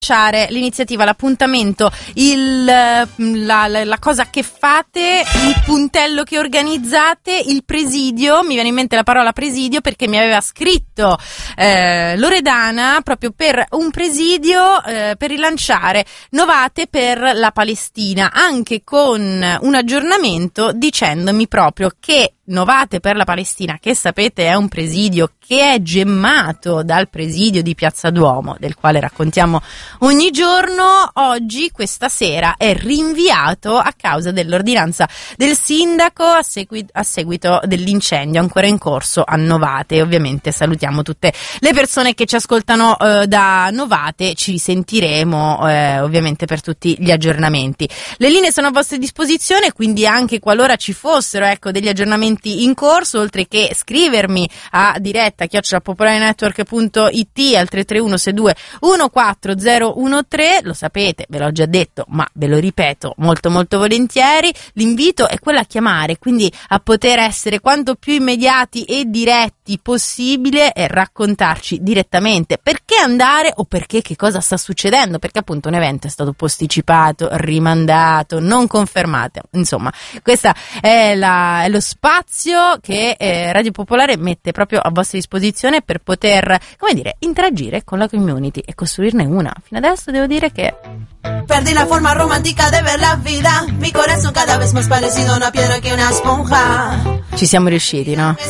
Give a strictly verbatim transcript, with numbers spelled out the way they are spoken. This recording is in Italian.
l'iniziativa, l'appuntamento, il, la, la, la cosa che fate, il puntello che organizzate, il presidio. Mi viene in mente la parola presidio perché mi aveva scritto eh, Loredana proprio per un presidio eh, per rilanciare Novate per la Palestina, anche con un aggiornamento dicendomi proprio che Novate per la Palestina, che sapete è un presidio che è gemmato dal presidio di Piazza Duomo, del quale raccontiamo ogni giorno, oggi, questa sera, è rinviato a causa dell'ordinanza del sindaco a, segui- a seguito dell'incendio ancora in corso a Novate. E ovviamente salutiamo tutte le persone che ci ascoltano eh, da Novate, ci risentiremo eh, ovviamente per tutti gli aggiornamenti. Le linee sono a vostra disposizione, quindi anche qualora ci fossero ecco degli aggiornamenti in corso, oltre che scrivermi a diretta chiocciola popolarenetwork punto it al tre tre uno sei due uno quattro zero uno tre, lo sapete, ve l'ho già detto, ma ve lo ripeto molto molto volentieri, l'invito è quello a chiamare, quindi a poter essere quanto più immediati e diretti possibile e raccontarci direttamente perché andare o perché che cosa sta succedendo, perché appunto un evento è stato posticipato, rimandato, non confermato, insomma questa è, la, è lo spazio che eh, Radio Popolare mette proprio a vostra disposizione per poter, come dire, interagire con la community e costruirne una. Fino adesso devo dire che perdí la forma romántica de ver la vida, mi corazón cada vez más parecido a una piedra que una esponja. Ci siamo riusciti, no?